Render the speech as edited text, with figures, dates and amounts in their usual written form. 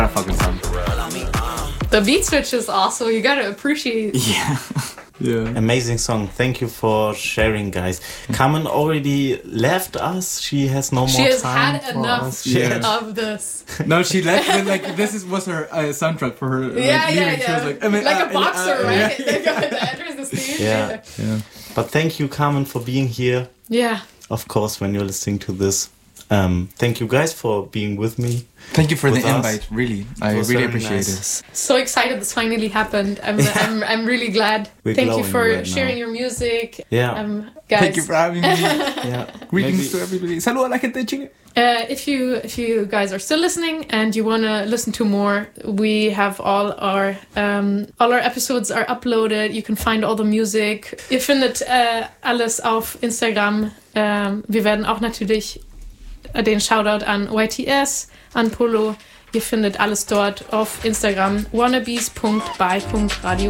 fucking song. The beat switches also, you gotta appreciate. Yeah. Amazing song. Thank you for sharing, guys. Carmen already left us. She has no more time. She has had enough of this. No, she left. Like was her soundtrack for her. Yeah. She was like, a boxer, right? They go to enter the stage. Yeah. But thank you, Carmen, for being here. Yeah. Of course, when you're listening to this. Thank you guys for being with me. Thank you for the invite. Really, I really appreciate it. So excited this finally happened. I'm really glad. Thank you for sharing your music. Yeah. Guys. Thank you for having me. Greetings to everybody. Saludos a la gente de Chile. If you guys are still listening and you want to listen to more, we have all our episodes are uploaded. You can find all the music. Ihr findet alles auf Instagram. Wir werden auch natürlich den Shoutout an YTS, an Polo. Ihr findet alles dort auf Instagram wannabes.by.radio.